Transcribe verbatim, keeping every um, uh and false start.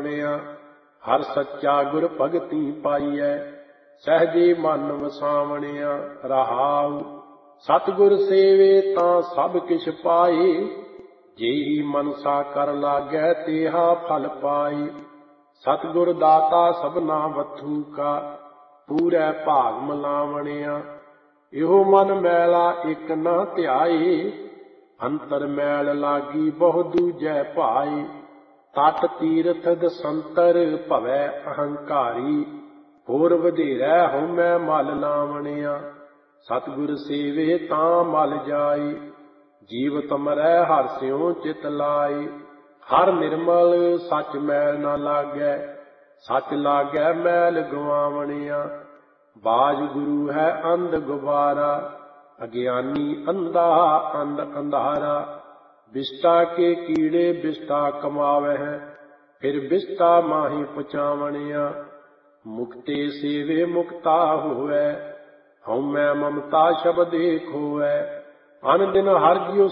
ਪਾਵਣਿਆ। ਹਰ ਸੱਚਾ ਗੁਰ ਭਗਤੀ ਪਾਈਐ, ਸਹਿਜੇ ਮਨ ਵਸਾਵਣਿਆ। ਰਹਾਉ ਸਤਿਗੁਰ ਸੇਵੇ ਤਾਂ ਸਭ ਕਿਛ ਪਾਏ, जेहि मनसा कर लागै तेहा फल पाई। सतगुर दाता सबना वथू का, पूरै भाग मिलावणिया। इहो मन मैला एक न ध्याए, अंतर मैल लागी बहु दूजै भाई। तट तीरथ दसंतर भवै अहंकारी, होर वधेरै हउमੈ मल लावणिया। सतगुर सेवे तां मल जाई, ਜੀਵਤ ਮਰੈ ਹਰਿ ਸਿਉ ਚਿਤ ਲਾਈ। ਹਰ ਨਿਰਮਲ ਸਚ ਮੈਲ ਨਾ ਲਾਗੈ, ਸਚ ਲਾਗੈ ਮੈਲ ਗਵਾਵਣਿਆ। ਬਾਜ ਗੁਰੂ ਹੈ ਅੰਧ ਗੁਬਾਰਾ, ਅਗਿਆਨੀ ਅੰਧਾ ਅੰਧ ਅੰਧਾਰਾ। ਬਿਸਟਾ ਕੇ ਕੀੜੇ ਬਿਸਟਾ ਕਮਾਵਹਿ, ਫਿਰ ਬਿਸਟਾ ਮਾਹੀ ਪਹੁੰਚਾਵਣਿਆ। ਮੁਕਤੇ ਸੇਵੇ ਮੁਕਤਾ ਹੋਵੈ, ਹਉਮੈ ਮਮਤਾ ਸ਼ਬਦੇ ਖੋਵੈ। ਅਨ ਦਿਨ ਹਰਿ ਜਿਉ